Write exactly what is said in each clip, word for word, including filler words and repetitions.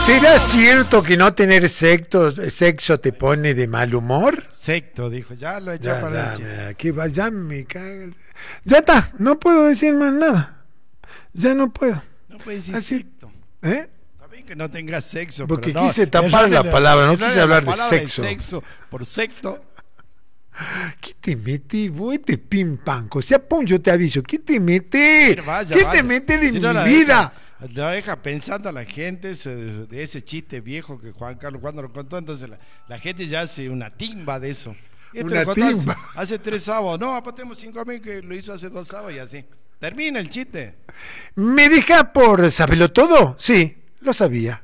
¿Será cierto que no tener sexo, sexo te pone de mal humor? Sexto, dijo, ya lo he hecho Ya, para ya, el chiste. me- aquí va, ya me caga. Ya está, no puedo decir más nada. Ya no puedo. No puedes decir Así- sexto. ¿Eh? Está bien que no tengas sexo. Porque pero no, quise tapar errarle la palabra, no errarle quise la hablar de palabra sexo. sexo por sexto. ¿Qué te metes, vos? Este pim panco. Si pum, yo te aviso. ¿Qué te metes? Pero vaya, ¿Qué vaya. te metes de Si mi no, la vida? Deja, la deja pensando a la gente de, de ese chiste viejo que Juan Carlos cuando lo contó, entonces la, la gente ya hace una timba de eso. Esto Una lo contó hace, timba. hace tres sábados. No, aparte tenemos cinco mil que lo hizo hace dos sábados y así. Termina el chiste. ¿Me deja por saberlo todo? Sí, lo sabía.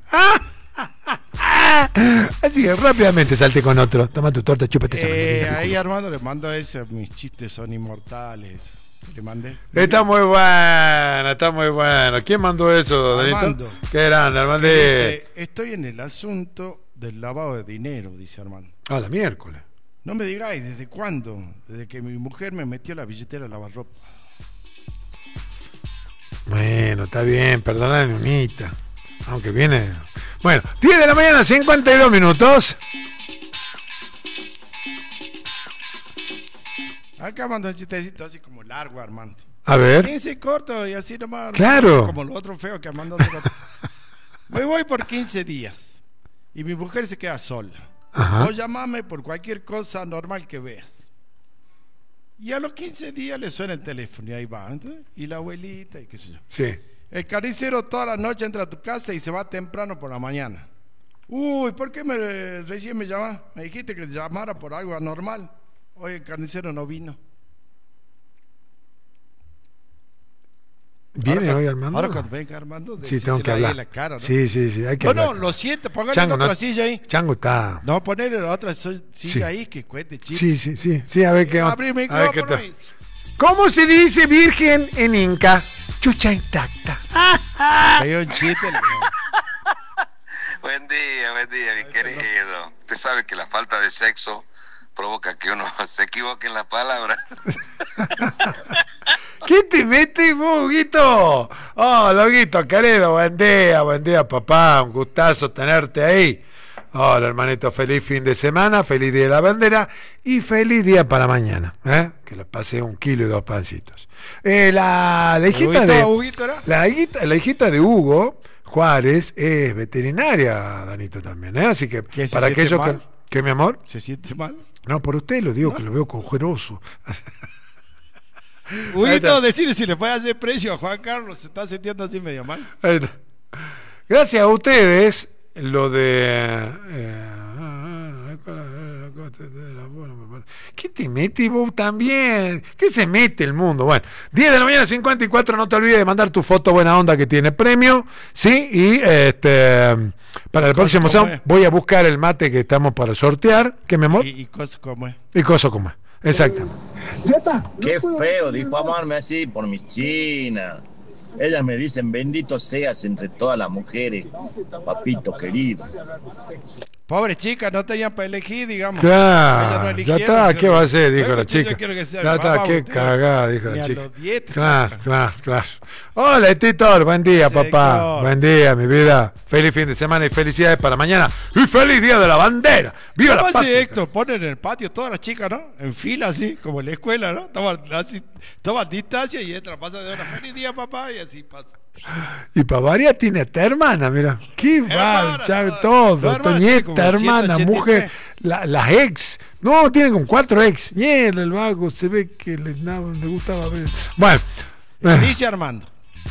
Así que rápidamente salté con otro. Toma tu torta, chúpate esa Eh, mandarina. ahí Armando le mando ese, mis chistes son inmortales. Le mandé. Está muy bueno, está muy bueno. ¿Quién mandó eso, Danito? Armando. Qué grande, Armando. Dice, estoy en el asunto del lavado de dinero, dice Armando. Ah, la miércoles. No me digáis, ¿desde cuándo? Desde que mi mujer me metió la billetera a lavar ropa. Bueno, está bien, perdona, Nunita. Aunque viene. Bueno, diez de la mañana, cincuenta y dos minutos. Acá mando un chistecito así como largo, Armando. A ver. quince corto y así nomás. Claro. Como lo otro feo que Armando hace rato. Me voy por quince días y mi mujer se queda sola. Ajá. Vos llamame por cualquier cosa normal que veas. Y a los quince días le suena el teléfono y ahí va. ¿Entendés? Y la abuelita y qué sé yo. Sí. El carnicero toda la noche entra a tu casa y se va temprano por la mañana. Uy, ¿por qué me, recién me llamas? Me dijiste que te llamara por algo anormal. Hoy el carnicero no vino. ¿Viene Ahora, hoy Armando? Ahora cuando venga Armando, Sí, tengo que decíselo ahí hablar. en la cara, ¿no? Sí, sí, sí, hay que No, hablar. no, lo siento, póngale Chango, la otra no- silla ahí. Chango está. No, ponerle la otra so- silla Sí. ahí que cuente chiste. Sí, sí, sí, sí, a ver qué onda. Abrí el A ver qué micrófono tal. y- ¿Cómo se dice virgen en inca? Chucha intacta. Hay un chiste. le- Buen día, buen día, mi querido. Usted sabe que la falta de sexo provoca que uno se equivoque en la palabra. ¿Qué te metes vos, Huguito? Oh, Loguito, querido, buen día, buen día, papá. Un gustazo tenerte ahí. Hola, hermanito, feliz fin de semana, feliz día de la bandera y feliz día para mañana. ¿eh? Que lo pase un kilo y dos pancitos. Eh, la, la hijita ¿Huguito, de Huguito era? la hijita, la hijita de Hugo Juárez es veterinaria, Danito, también, ¿eh? Así que ¿Que se para siente aquellos que, mal? que mi amor, ¿Se siente mal? no por usted lo digo, que lo veo conjuroso. Huguito, está. decirle si le puede hacer precio a Juan Carlos, se está sintiendo así medio mal. Ahí está. Gracias a ustedes, lo de... eh, ¿qué te metes vos también? ¿Qué se mete el mundo? Bueno, diez de la mañana, cincuenta y cuatro, no te olvides de mandar tu foto buena onda que tiene premio, ¿sí? Y este para el próximo ¿Cómo sábado es? voy a buscar el mate que estamos para sortear, ¿qué mi amor? Y, y cosas como es. Y cosa como es. Exacto. Ya está. Qué feo difamarme así por mis chinas. Ellas me dicen bendito seas entre todas las mujeres, papito querido. Pobre chica, no tenían para elegir, digamos. Ellas no Claro, ya eligieron, está, sino ¿qué va a hacer? que- Dijo Oiga, la che, yo chica. quiero que sea Ya el está, papá, qué usted. cagada, dijo Ni la a chica. los diez te Claro, saca. claro, claro. Hola, Tito, buen día, Señor. papá. Buen día, mi vida. Feliz fin de semana y felicidades para mañana. Y feliz día de la bandera. ¡Viva ¿Cómo la hace patria! Héctor? Ponen en el patio todas las chicas, ¿no? En fila así, como en la escuela, ¿no? Toman, así, toman distancia y entra, pasa de una feliz día, papá, y así pasa. Y Pavaria tiene esta hermana, mira. Qué Hermana, mal, sabe no, todo. no, hermana, tiene como Toñeta, hermana, ciento ochenta y mujer, tres. la- las ex. No, tienen con cuatro ex. Y él, el vago, se ve que le, no, le gustaba ver. Bueno, eh, Dice Armando,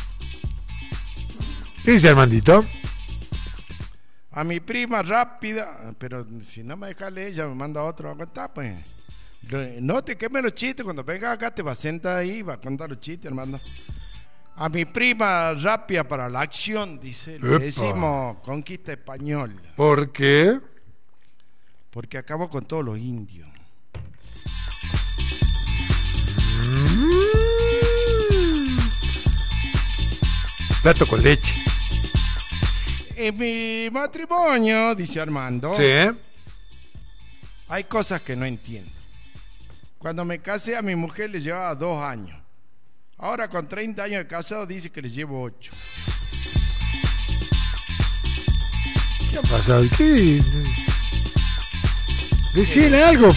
¿qué dice Armandito? a mi prima rápida, pero si no me deja leer, ella me manda otro a contar, pues. No te quemes los chistes, cuando venga acá te vas a sentar ahí y vas a contar los chistes, Armando. A mi prima rápida para la acción, dice, le Epa. decimos conquista española, ¿Por qué? porque acabó con todos los indios. Plato con leche. En mi matrimonio, dice Armando, Sí, ¿eh? hay cosas que no entiendo. Cuando me casé a mi mujer le llevaba dos años. Ahora con treinta años de casado dice que le llevo ocho. ¿Qué ha pasado? ¿Qué? Decían algo.